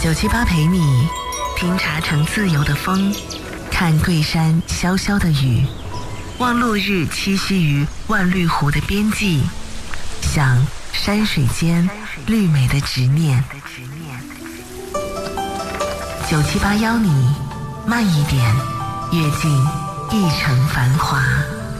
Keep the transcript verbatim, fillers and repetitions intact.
九七八陪你听茶城自由的风，看桂山潇潇的雨，望落日栖息于万绿湖的边际，想山水间绿美的执念。九七八邀你慢一点，阅尽一城繁华。